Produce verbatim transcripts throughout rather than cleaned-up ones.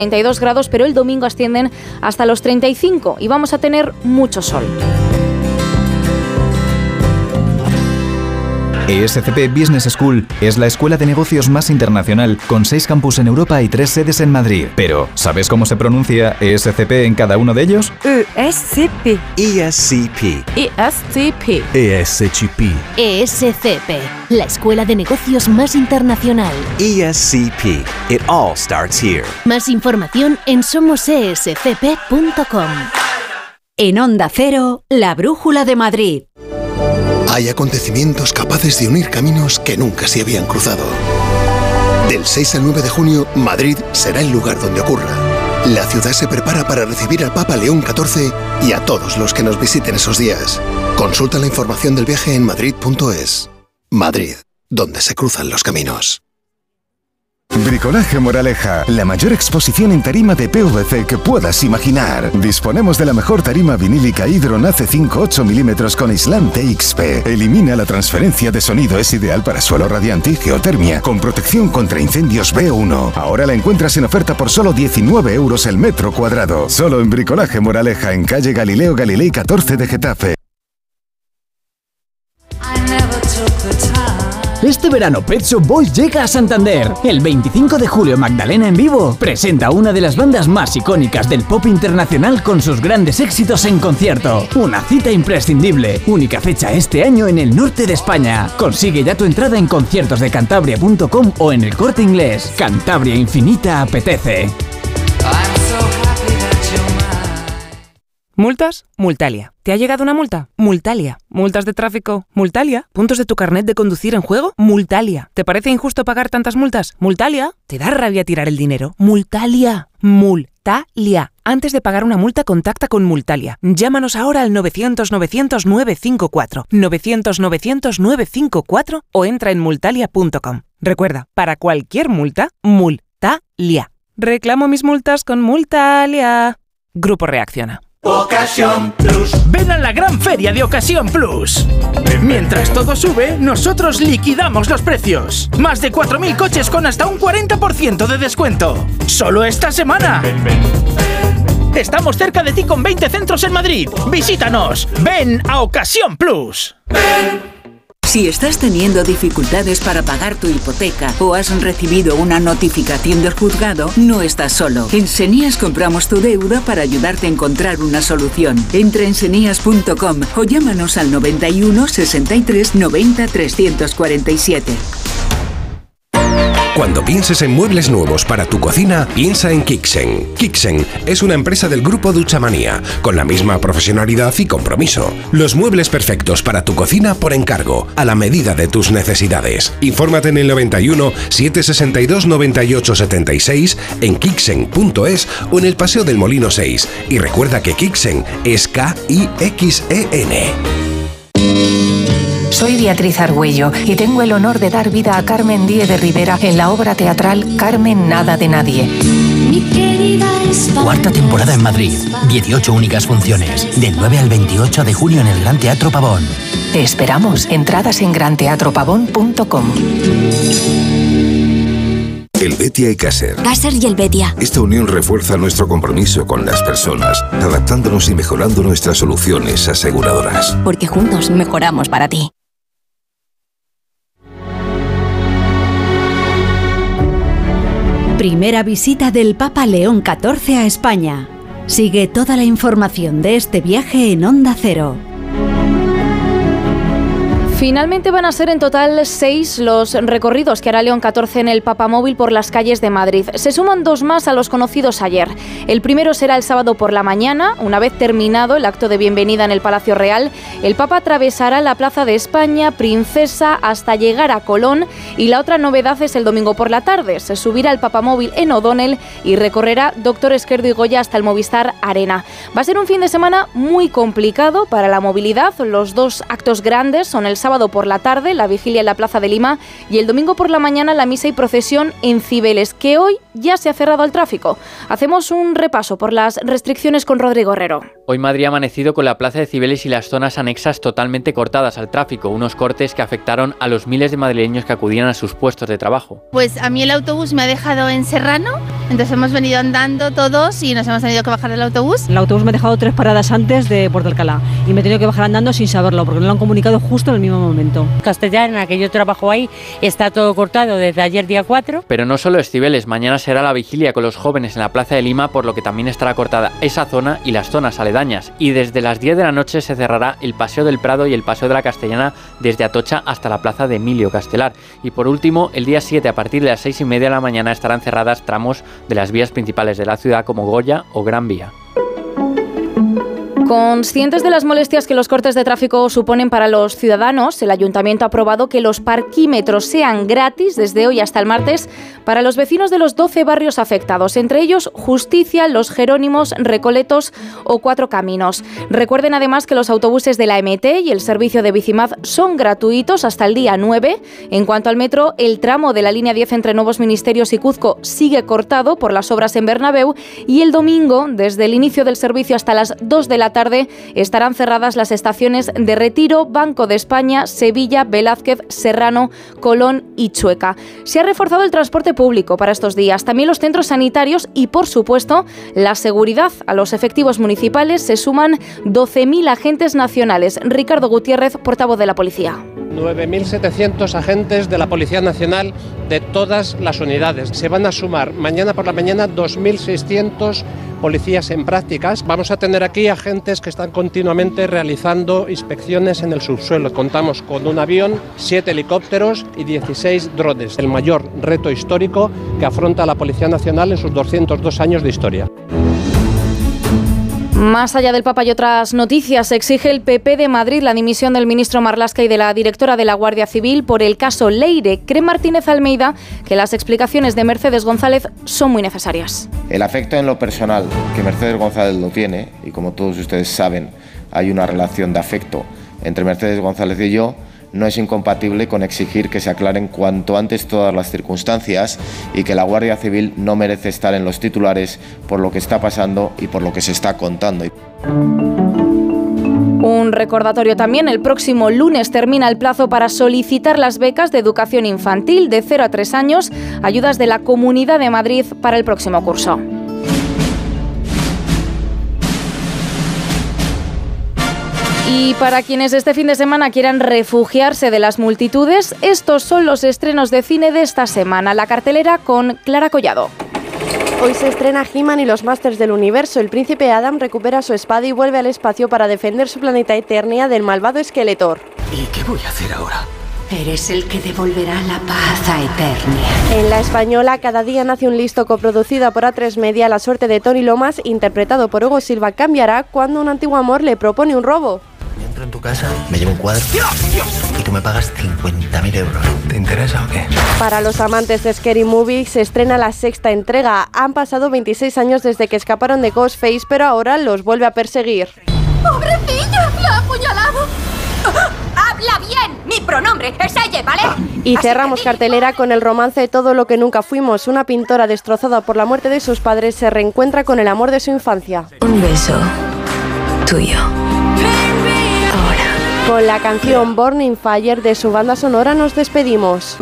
treinta y dos grados, pero el domingo ascienden hasta los treinta y cinco y vamos a tener mucho sol. E S C P Business School es la escuela de negocios más internacional, con seis campus en Europa y tres sedes en Madrid. Pero, ¿sabes cómo se pronuncia E S C P en cada uno de ellos? E S C P. E S C P. E S C P. E S C P. E S C P, la escuela de negocios más internacional. E S C P. It all starts here. Más información en somos e s c p punto com. En Onda Cero, la Brújula de Madrid. Hay acontecimientos capaces de unir caminos que nunca se habían cruzado. Del seis al nueve de junio, Madrid será el lugar donde ocurra. La ciudad se prepara para recibir al Papa León catorce y a todos los que nos visiten esos días. Consulta la información del viaje en madrid punto es. Madrid, donde se cruzan los caminos. Bricolaje Moraleja, la mayor exposición en tarima de P V C que puedas imaginar. Disponemos de la mejor tarima vinílica Hydron A C cinco ocho milímetros con aislante X P. Elimina la transferencia de sonido, es ideal para suelo radiante y geotermia, con protección contra incendios B uno. Ahora la encuentras en oferta por solo diecinueve euros el metro cuadrado. Solo en Bricolaje Moraleja, en calle Galileo Galilei catorce de Getafe. Este verano Pet Shop Boys llega a Santander. El veinticinco de julio Magdalena en vivo presenta una de las bandas más icónicas del pop internacional con sus grandes éxitos en concierto. Una cita imprescindible. Única fecha este año en el norte de España. Consigue ya tu entrada en conciertos de cantabria punto com o en El Corte Inglés. Cantabria Infinita apetece. ¿Multas? Multalia. ¿Te ha llegado una multa? Multalia. ¿Multas de tráfico? Multalia. ¿Puntos de tu carnet de conducir en juego? Multalia. ¿Te parece injusto pagar tantas multas? Multalia. ¿Te da rabia tirar el dinero? Multalia. Multalia. Antes de pagar una multa, contacta con Multalia. Llámanos ahora al novecientos novecientos nueve cinco cuatro, novecientos novecientos nueve cinco cuatro o entra en multalia punto com. Recuerda, para cualquier multa, Multalia. Reclamo mis multas con Multalia. Grupo Reacciona. Ocasión Plus. Ven a la gran feria de Ocasión Plus. Mientras todo sube, nosotros liquidamos los precios. Más de cuatro mil coches con hasta un cuarenta por ciento de descuento. Solo esta semana. Estamos cerca de ti con veinte centros en Madrid. Visítanos. Ven a Ocasión Plus. Si estás teniendo dificultades para pagar tu hipoteca o has recibido una notificación del juzgado, no estás solo. En Senías compramos tu deuda para ayudarte a encontrar una solución. Entra en senías punto com o llámanos al noventa y uno, sesenta y tres, noventa, trescientos cuarenta y siete. Cuando pienses en muebles nuevos para tu cocina, piensa en Kixen. Kixen es una empresa del grupo Duchamanía, con la misma profesionalidad y compromiso. Los muebles perfectos para tu cocina por encargo, a la medida de tus necesidades. Infórmate en el noventa y uno, setecientos sesenta y dos, noventa y ocho setenta y seis, en kixen punto es o en el Paseo del Molino seis. Y recuerda que Kixen es K I X E N. Soy Beatriz Argüello y tengo el honor de dar vida a Carmen Díez de Rivera en la obra teatral Carmen Nada de Nadie. Cuarta temporada en Madrid, dieciocho únicas funciones, del nueve al veintiocho de junio en el Gran Teatro Pavón. Te esperamos, entradas en gran teatro pavón punto com. Helvetia y Caser. Caser y Helvetia. Esta unión refuerza nuestro compromiso con las personas, adaptándonos y mejorando nuestras soluciones aseguradoras. Porque juntos mejoramos para ti. Primera visita del Papa León catorce a España. Sigue toda la información de este viaje en Onda Cero. Finalmente van a ser en total seis los recorridos que hará León catorce en el Papamóvil por las calles de Madrid. Se suman dos más a los conocidos ayer. El primero será el sábado por la mañana. Una vez terminado el acto de bienvenida en el Palacio Real, el Papa atravesará la Plaza de España, Princesa, hasta llegar a Colón. Y la otra novedad es el domingo por la tarde. Se subirá al Papamóvil en O'Donnell y recorrerá Doctor Esquerdo y Goya hasta el Movistar Arena. Va a ser un fin de semana muy complicado para la movilidad. Los dos actos grandes son el sábado por la tarde, la vigilia en la Plaza de Lima, y el domingo por la mañana la misa y procesión en Cibeles, que hoy ya se ha cerrado al tráfico. Hacemos un repaso por las restricciones con Rodrigo Herrero. Hoy Madrid ha amanecido con la Plaza de Cibeles y las zonas anexas totalmente cortadas al tráfico, unos cortes que afectaron a los miles de madrileños que acudían a sus puestos de trabajo. Pues a mí el autobús me ha dejado en Serrano, entonces hemos venido andando todos y nos hemos tenido que bajar del autobús. El autobús me ha dejado tres paradas antes de Puerto Alcalá y me he tenido que bajar andando sin saberlo porque no lo han comunicado justo en el mismo momento. Castellana, que yo trabajo ahí, está todo cortado desde ayer día cuatro. Pero no solo es Cibeles, mañana será la vigilia con los jóvenes en la Plaza de Lima, por lo que también estará cortada esa zona y las zonas aledañas. Y desde las diez de la noche se cerrará el Paseo del Prado y el Paseo de la Castellana desde Atocha hasta la Plaza de Emilio Castelar. Y por último, el día siete a partir de las seis y media de la mañana estarán cerradas tramos de las vías principales de la ciudad como Goya o Gran Vía. Conscientes de las molestias que los cortes de tráfico suponen para los ciudadanos, el Ayuntamiento ha aprobado que los parquímetros sean gratis desde hoy hasta el martes para los vecinos de los doce barrios afectados, entre ellos Justicia, Los Jerónimos, Recoletos o Cuatro Caminos. Recuerden además que los autobuses de la M T y el servicio de Bicimad son gratuitos hasta el día nueve. En cuanto al metro, el tramo de la línea diez entre Nuevos Ministerios y Cuzco sigue cortado por las obras en Bernabéu y el domingo, desde el inicio del servicio hasta las dos de la tarde, estarán cerradas las estaciones de Retiro, Banco de España, Sevilla, Velázquez, Serrano, Colón y Chueca. Se ha reforzado el transporte público para estos días, también los centros sanitarios y, por supuesto, la seguridad. A los efectivos municipales se suman doce mil agentes nacionales. Ricardo Gutiérrez, portavoz de la Policía. nueve mil setecientos agentes de la Policía Nacional de todas las unidades. Se van a sumar mañana por la mañana dos mil seiscientos policías en prácticas. Vamos a tener aquí agentes que están continuamente realizando inspecciones en el subsuelo. Contamos con un avión, siete helicópteros y dieciséis drones. El mayor reto histórico que afronta la Policía Nacional en sus doscientos dos años de historia. Más allá del Papa y otras noticias, exige el P P de Madrid la dimisión del ministro Marlaska y de la directora de la Guardia Civil por el caso Leire. Cree Martínez Almeida que las explicaciones de Mercedes González son muy necesarias. El afecto en lo personal que Mercedes González lo tiene, y como todos ustedes saben, hay una relación de afecto entre Mercedes González y yo, no es incompatible con exigir que se aclaren cuanto antes todas las circunstancias y que la Guardia Civil no merece estar en los titulares por lo que está pasando y por lo que se está contando. Un recordatorio también, el próximo lunes termina el plazo para solicitar las becas de educación infantil de cero a tres años, ayudas de la Comunidad de Madrid para el próximo curso. Y para quienes este fin de semana quieran refugiarse de las multitudes, estos son los estrenos de cine de esta semana. La cartelera con Clara Collado. Hoy se estrena He-Man y los Masters del Universo. El príncipe Adam recupera su espada y vuelve al espacio para defender su planeta Eternia del malvado Skeletor. ¿Y qué voy a hacer ahora? Eres el que devolverá la paz a Eternia. En la española, Cada día nace un listo, coproducida por A tres Media, la suerte de Tony Lomas, interpretado por Hugo Silva, cambiará cuando un antiguo amor le propone un robo. Entro en tu casa, me llevo un cuadro y tú me pagas cincuenta mil euros. ¿Te interesa o qué? Para los amantes de Scary Movie se estrena la sexta entrega. Han pasado veintiséis años desde que escaparon de Ghostface, pero ahora los vuelve a perseguir. ¡Pobrecillo! ¡La ha apuñalado! ¡Habla bien! Mi pronombre es ella, ¿vale? Y cerramos cartelera con el romance Todo lo que nunca fuimos. Una pintora destrozada por la muerte de sus padres se reencuentra con el amor de su infancia. Un beso tuyo. Con la canción Burning Fire de su banda sonora nos despedimos.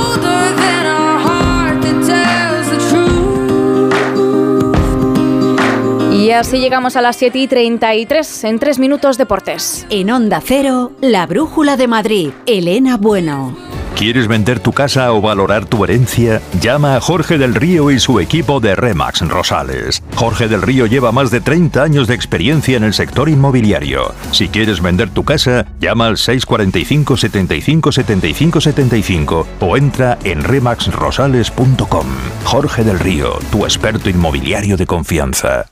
Y así llegamos a las siete y treinta y tres, en tres minutos deportes. En Onda Cero, la Brújula de Madrid, Elena Bueno. ¿Quieres vender tu casa o valorar tu herencia? Llama a Jorge del Río y su equipo de Remax Rosales. Jorge del Río lleva más de treinta años de experiencia en el sector inmobiliario. Si quieres vender tu casa, llama al seis cuatro cinco, setenta y cinco, setenta y cinco, setenta y cinco o entra en remax rosales punto com. Jorge del Río, tu experto inmobiliario de confianza.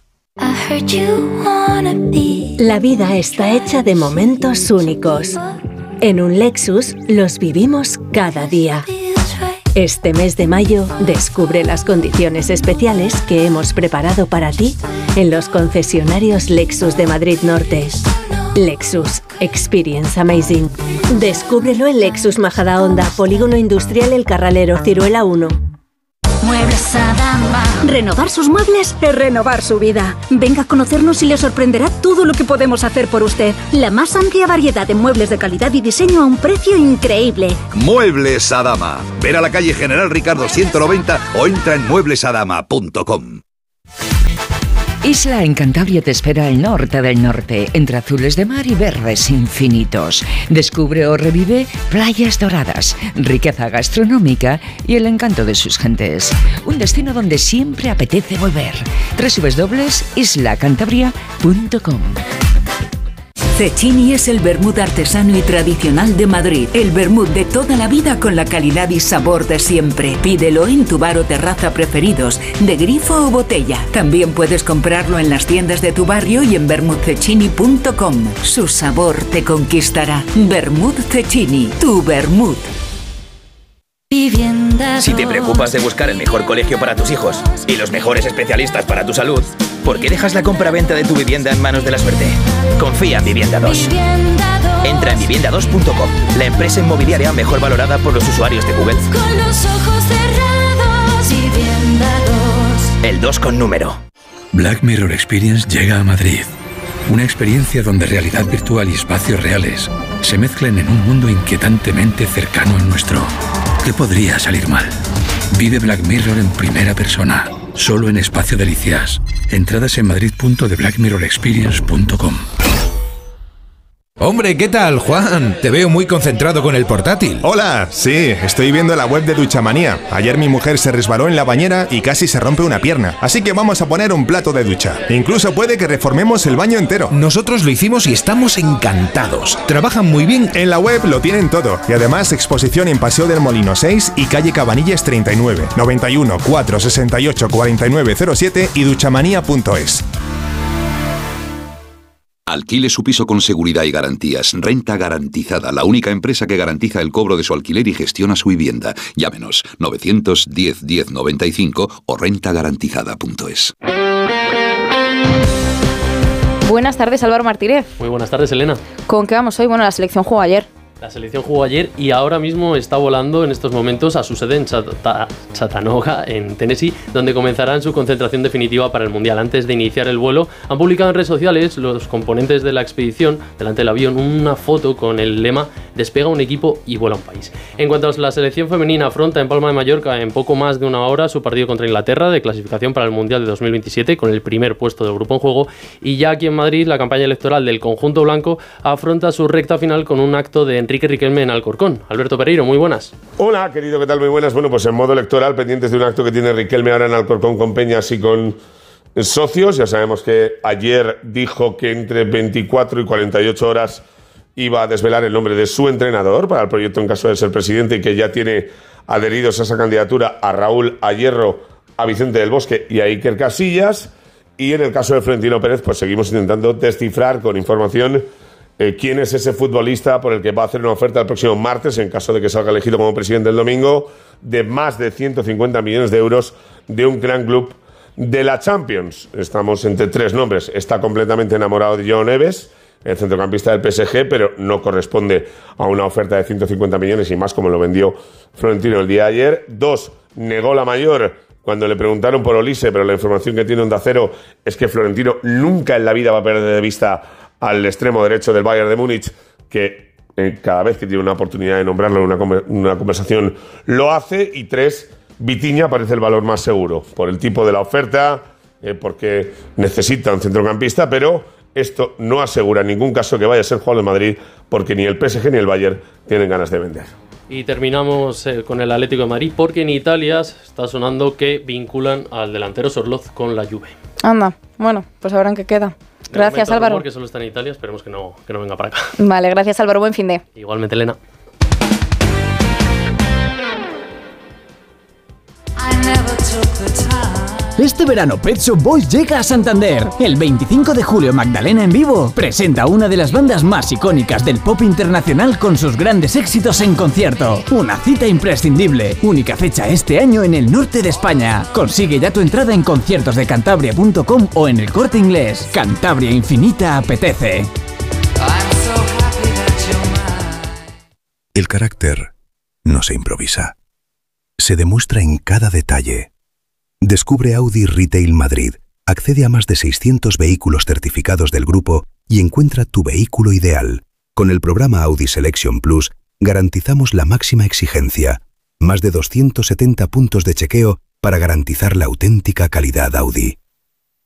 La vida está hecha de momentos únicos. En un Lexus los vivimos cada día. Este mes de mayo descubre las condiciones especiales que hemos preparado para ti en los concesionarios Lexus de Madrid Norte. Lexus Experience Amazing. Descúbrelo en Lexus Majadahonda, Polígono Industrial El Carralero, Ciruela uno. Muebles Adama. Renovar sus muebles es renovar su vida. Venga a conocernos y le sorprenderá todo lo que podemos hacer por usted. La más amplia variedad de muebles de calidad y diseño a un precio increíble. Muebles Adama. Ver a la calle General Ricardo ciento noventa o entra en muebles adama punto com. Isla en Cantabria te espera al norte del norte, entre azules de mar y verdes infinitos. Descubre o revive playas doradas, riqueza gastronómica y el encanto de sus gentes. Un destino donde siempre apetece volver. doble u doble u doble u punto isla cantabria punto com. Cecchini es el vermut artesano y tradicional de Madrid. El vermut de toda la vida con la calidad y sabor de siempre. Pídelo en tu bar o terraza preferidos, de grifo o botella. También puedes comprarlo en las tiendas de tu barrio y en vermut cecchini punto com. Su sabor te conquistará. Vermut Cecchini, tu vermut. Si te preocupas de buscar el mejor colegio para tus hijos y los mejores especialistas para tu salud, ¿por qué dejas la compra-venta de tu vivienda en manos de la suerte? Confía en Vivienda dos. Entra en vivienda dos punto com, la empresa inmobiliaria mejor valorada por los usuarios de Google. Con los ojos cerrados, Vivienda dos. El dos con número. Black Mirror Experience llega a Madrid. Una experiencia donde realidad virtual y espacios reales se mezclan en un mundo inquietantemente cercano al nuestro. ¿Qué podría salir mal? Vive Black Mirror en primera persona, solo en Espacio Delicias. Entradas en madrid punto de black mirror experience punto com. Hombre, ¿qué tal, Juan? Te veo muy concentrado con el portátil. Hola, sí, estoy viendo la web de Duchamanía. Ayer mi mujer se resbaló en la bañera y casi se rompe una pierna. Así que vamos a poner un plato de ducha. Incluso puede que reformemos el baño entero. Nosotros lo hicimos y estamos encantados. Trabajan muy bien. En la web lo tienen todo. Y además exposición en Paseo del Molino seis y calle Cabanillas treinta y nueve, noventa y uno, cuatrocientos sesenta y ocho, cuarenta y nueve cero siete y duchamanía punto es. Alquile su piso con seguridad y garantías. Renta Garantizada, la única empresa que garantiza el cobro de su alquiler y gestiona su vivienda. Llámenos novecientos diez, diez noventa y cinco o renta garantizada punto es. Buenas tardes, Álvaro Martínez. Muy buenas tardes, Elena. ¿Con qué vamos hoy? Bueno, la selección jugó ayer. La selección jugó ayer y ahora mismo está volando en estos momentos a su sede en Chata- Chattanooga, en Tennessee, donde comenzarán su concentración definitiva para el Mundial. Antes de iniciar el vuelo, han publicado en redes sociales los componentes de la expedición, delante del avión, una foto con el lema "Despega un equipo y vuela un país". En cuanto a la selección femenina, afronta en Palma de Mallorca en poco más de una hora su partido contra Inglaterra de clasificación para el Mundial de dos mil veintisiete, con el primer puesto del grupo en juego. Y ya aquí en Madrid, la campaña electoral del conjunto blanco afronta su recta final con un acto de Enrique Riquelme en Alcorcón. Alberto Pereiro, muy buenas. Hola, querido, ¿qué tal? Muy buenas. Bueno, pues en modo electoral, pendientes de un acto que tiene Riquelme ahora en Alcorcón con Peñas y con socios. Ya sabemos que ayer dijo que entre veinticuatro y cuarenta y ocho horas iba a desvelar el nombre de su entrenador para el proyecto en caso de ser presidente, y que ya tiene adheridos a esa candidatura a Raúl Ayerro, a Vicente del Bosque y a Iker Casillas. Y en el caso de Florentino Pérez, pues seguimos intentando descifrar con información Eh, quién es ese futbolista por el que va a hacer una oferta el próximo martes, en caso de que salga elegido como presidente el domingo, de más de ciento cincuenta millones de euros de un gran club de la Champions. Estamos entre tres nombres. Está completamente enamorado de Joao Neves, el centrocampista del P S G, pero no corresponde a una oferta de ciento cincuenta millones y más, como lo vendió Florentino el día de ayer. Dos, negó la mayor cuando le preguntaron por Olise, pero la información que tiene Onda Cero es que Florentino nunca en la vida va a perder de vista al extremo derecho del Bayern de Múnich, que eh, cada vez que tiene una oportunidad de nombrarlo en una, una conversación lo hace. Y tres, Vitinha parece el valor más seguro, por el tipo de la oferta, eh, porque necesita un centrocampista, pero esto no asegura en ningún caso que vaya a ser jugador de Madrid, porque ni el P S G ni el Bayern tienen ganas de vender. Y terminamos eh, con el Atlético de Madrid, porque en Italia está sonando que vinculan al delantero Sorloz con la Juve. Anda, bueno, pues a ver en qué queda. Gracias, Álvaro. Porque solo está en Italia, esperemos que no, que no venga para acá. Vale, gracias, Álvaro. Buen fin de. Igualmente, Elena. Este verano Pet Shop Boys llega a Santander. El veinticinco de julio Magdalena en vivo presenta una de las bandas más icónicas del pop internacional con sus grandes éxitos en concierto. Una cita imprescindible. Única fecha este año en el norte de España. Consigue ya tu entrada en conciertos de cantabria punto com o en el Corte Inglés. Cantabria Infinita apetece. El carácter no se improvisa. Se demuestra en cada detalle, Descubre Audi Retail Madrid. Accede a más de seiscientos vehículos certificados del grupo y encuentra tu vehículo ideal. Con el programa Audi Selection Plus garantizamos la máxima exigencia. Más de doscientos setenta puntos de chequeo para garantizar la auténtica calidad Audi.